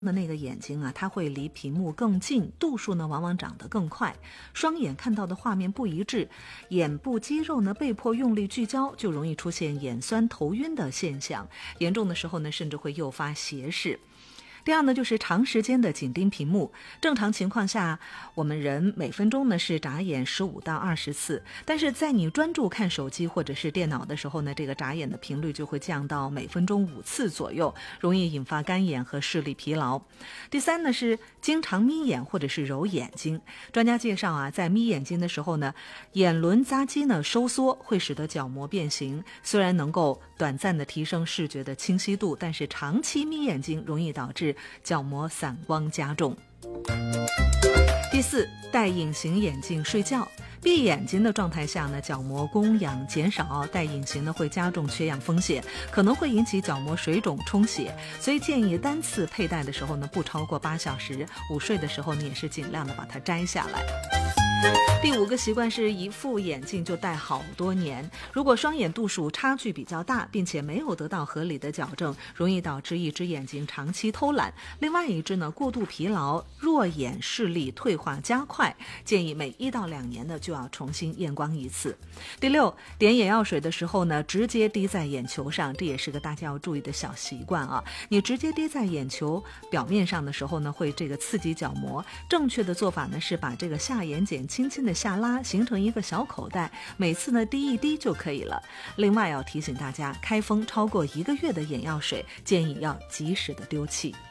的那个眼睛啊，它会离屏幕更近，度数呢往往长得更快，双眼看到的画面不一致，眼部肌肉呢被迫用力聚焦，就容易出现眼酸头晕的现象，严重的时候呢甚至会诱发斜视。第二呢，就是长时间的紧盯屏幕。正常情况下，我们人每分钟呢是眨眼15到20次，但是在你专注看手机或者是电脑的时候呢，这个眨眼的频率就会降到每分钟5次左右，容易引发干眼和视力疲劳。第三呢，是经常眯眼或者是揉眼睛。专家介绍啊，在眯眼睛的时候呢，眼轮匝肌呢收缩会使得角膜变形，虽然能够短暂的提升视觉的清晰度，但是长期眯眼睛容易导致角膜散光加重。第四，戴隐形眼镜睡觉。闭眼睛的状态下呢，角膜供氧减少，戴隐形呢会加重缺氧风险，可能会引起角膜水肿充血，所以建议单次佩戴的时候呢不超过8小时，午睡的时候呢也是尽量的把它摘下来。第5个习惯是一副眼镜就戴好多年。如果双眼度数差距比较大，并且没有得到合理的矫正，容易导致一只眼睛长期偷懒，另外一只呢过度疲劳，弱眼视力退化加快，建议每1到2年呢就要重新验光一次。第6，点眼药水的时候呢直接滴在眼球上，这也是个大家要注意的小习惯啊。你直接滴在眼球表面上的时候呢，会这个刺激角膜。正确的做法呢是把这个下眼睑轻轻的下拉，形成一个小口袋，每次呢滴一滴就可以了。另外要提醒大家，开封超过1个月的眼药水建议要及时的丢弃。